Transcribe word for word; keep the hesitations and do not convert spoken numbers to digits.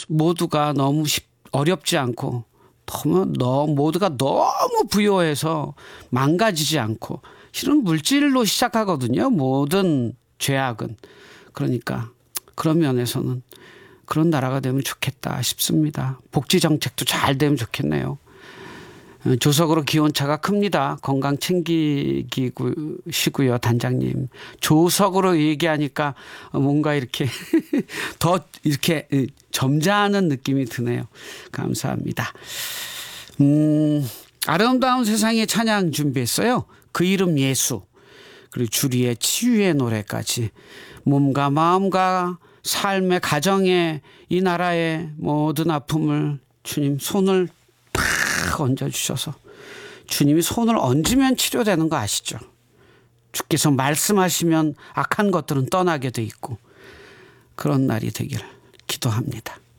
모두가 너무 쉽, 어렵지 않고 너무, 너무 모두가 너무 부요해서 망가지지 않고 실은 물질로 시작하거든요. 모든 죄악은. 그러니까 그런 면에서는 그런 나라가 되면 좋겠다 싶습니다. 복지 정책도 잘 되면 좋겠네요. 조석으로 기온차가 큽니다. 건강 챙기시고요, 단장님. 조석으로 얘기하니까 뭔가 이렇게 더 이렇게 점잖은 느낌이 드네요. 감사합니다. 음, 아름다운 세상의 찬양 준비했어요. 그 이름 예수. 그리고 주리의 치유의 노래까지. 몸과 마음과 삶의 가정의 이 나라의 모든 아픔을 주님 손을 탁 얹어주셔서 주님이 손을 얹으면 치료되는 거 아시죠? 주께서 말씀하시면 악한 것들은 떠나게 돼 있고 그런 날이 되기를 기도합니다.